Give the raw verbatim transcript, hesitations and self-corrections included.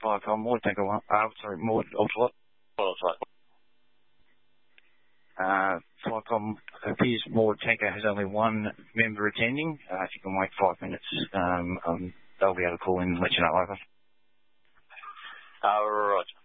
Firecom, Maud Tanker one. Uh, sorry, Maud Ultralight. Ultralight. Uh, Firecom appears Maud Tanker has only one member attending. Uh, if you can wait five minutes, um, um, they'll be able to call in and let you know over. Uh, Roger.